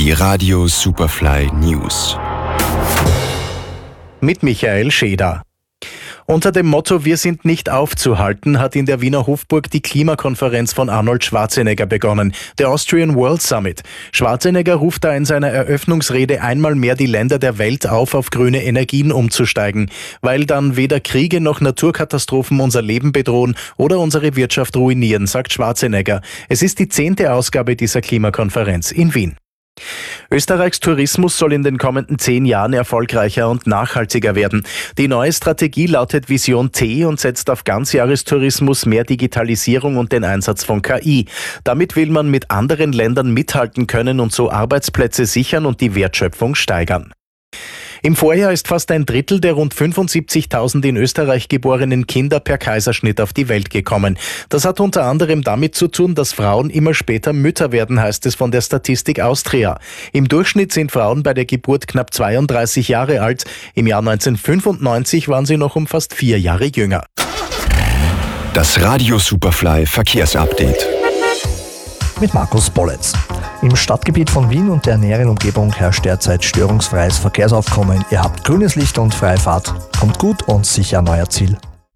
Die Radio Superfly News. Mit Michael Scheder. Unter dem Motto „Wir sind nicht aufzuhalten" hat in der Wiener Hofburg die Klimakonferenz von Arnold Schwarzenegger begonnen, der Austrian World Summit. Schwarzenegger ruft da in seiner Eröffnungsrede einmal mehr die Länder der Welt auf grüne Energien umzusteigen, weil dann weder Kriege noch Naturkatastrophen unser Leben bedrohen oder unsere Wirtschaft ruinieren, sagt Schwarzenegger. Es ist die 10. Ausgabe dieser Klimakonferenz in Wien. Österreichs Tourismus soll in den kommenden 10 Jahren erfolgreicher und nachhaltiger werden. Die neue Strategie lautet Vision T und setzt auf Ganzjahrestourismus, mehr Digitalisierung und den Einsatz von KI. Damit will man mit anderen Ländern mithalten können und so Arbeitsplätze sichern und die Wertschöpfung steigern. Im Vorjahr ist fast ein Drittel der rund 75.000 in Österreich geborenen Kinder per Kaiserschnitt auf die Welt gekommen. Das hat unter anderem damit zu tun, dass Frauen immer später Mütter werden, heißt es von der Statistik Austria. Im Durchschnitt sind Frauen bei der Geburt knapp 32 Jahre alt. Im Jahr 1995 waren sie noch um fast 4 Jahre jünger. Das Radio Superfly Verkehrsupdate. Mit Markus Bolletz. Im Stadtgebiet von Wien und der näheren Umgebung herrscht derzeit störungsfreies Verkehrsaufkommen. Ihr habt grünes Licht und freie Fahrt. Kommt gut und sicher an euer Ziel.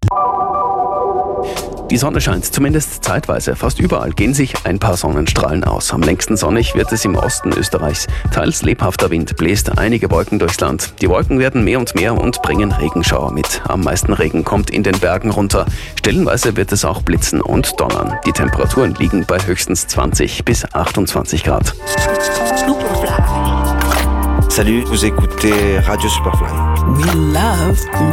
Die Sonne scheint, zumindest zeitweise. Fast überall gehen sich ein paar Sonnenstrahlen aus. Am längsten sonnig wird es im Osten Österreichs. Teils lebhafter Wind bläst einige Wolken durchs Land. Die Wolken werden mehr und mehr und bringen Regenschauer mit. Am meisten Regen kommt in den Bergen runter. Stellenweise wird es auch blitzen und donnern. Die Temperaturen liegen bei höchstens 20 bis 28 Grad. Salut, vous écoutez Radio Superfly. We love